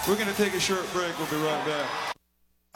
We're going to take a short break. We'll be right back.